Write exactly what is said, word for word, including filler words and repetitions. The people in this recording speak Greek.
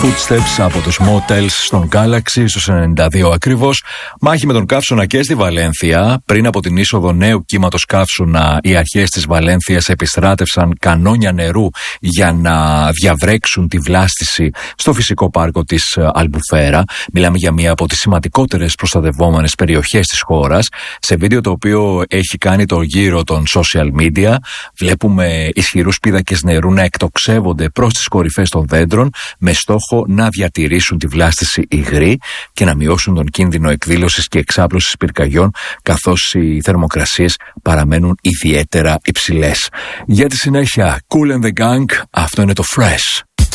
Footsteps από τους Motels στον Galaxy στους ενενήντα δύο ακριβώς. Μάχη με τον καύσωνα και στη Βαλένθια. Πριν από την είσοδο νέου κύματος καύσωνα, οι αρχές της Βαλένθιας επιστράτευσαν κανόνια νερού για να διαβρέξουν τη βλάστηση στο φυσικό πάρκο της Αλμπουφέρα. Μιλάμε για μία από τις σημαντικότερες προστατευόμενες περιοχές της χώρας. Σε βίντεο το οποίο έχει κάνει το γύρο των social media, βλέπουμε ισχυρούς πίδακες νερού να εκτοξεύονται προς τις κορυφές των δέντρων με στόχο να διατηρήσουν τη βλάστηση υγρή και να μειώσουν τον κίνδυνο εκδήλωσης και εξάπλωσης πυρκαγιών, καθώς οι θερμοκρασίες παραμένουν ιδιαίτερα υψηλές. Για τη συνέχεια, Kool and the Gang, αυτό είναι το Fresh.